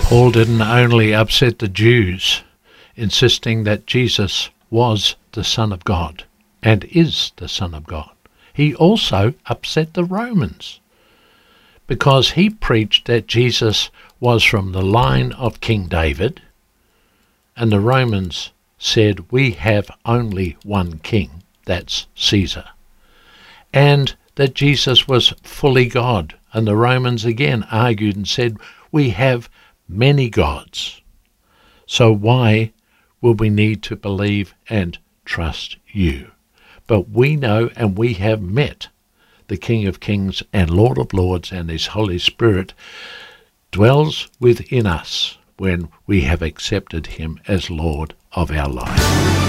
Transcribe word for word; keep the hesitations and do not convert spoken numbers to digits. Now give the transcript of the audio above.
Paul didn't only upset the Jews, insisting that Jesus was the Son of God and is the Son of God. He also upset the Romans because he preached that Jesus was from the line of King David, and the Romans said, we have only one king, that's Caesar. And that Jesus was fully God, and the Romans again argued and said, we have many gods. So why will we need to believe and trust you? But we know and we have met the King of Kings and Lord of Lords, and his Holy Spirit dwells within us when we have accepted him as Lord of our life.